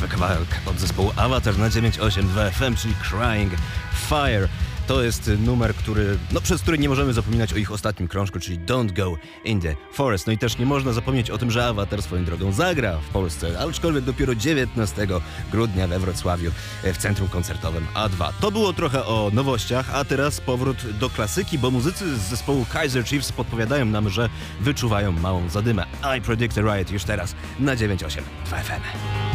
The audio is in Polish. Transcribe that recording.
Ciekawy kawałek od zespołu Avatar na 982 FM, czyli Crying Fire. To jest numer, przez który nie możemy zapominać o ich ostatnim krążku, czyli Don't Go in the Forest. No i też nie można zapomnieć o tym, że Avatar swoją drogą zagra w Polsce, aczkolwiek dopiero 19 grudnia we Wrocławiu w Centrum Koncertowym A2. To było trochę o nowościach, a teraz powrót do klasyki, bo muzycy z zespołu Kaiser Chiefs podpowiadają nam, że wyczuwają małą zadymę. I Predict a Riot już teraz na 982 FM.